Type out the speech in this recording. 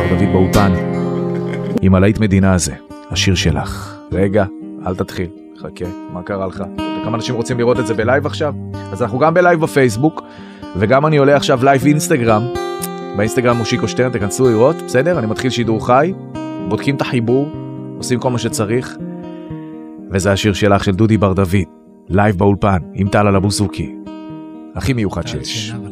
דוד באולפן, עם הלהיט מדינה הזה, השיר שלך. רגע, אל תתחיל, חכה, מה קרה לך? כמה אנשים רוצים לראות את זה בלייב עכשיו? אז אנחנו גם בלייב בפייסבוק, וגם אני עולה עכשיו לייב אינסטגרם, באינסטגרם מושיקו שטרן, תכנסו לראות, בסדר? אני מתחיל שידור חי, בודקים את החיבור, עושים כל מה שצריך, וזה השיר שלך של דודי בר דוד, לייב באולפן, עם טל על הבוסוקי, הכי מיוחד שיש.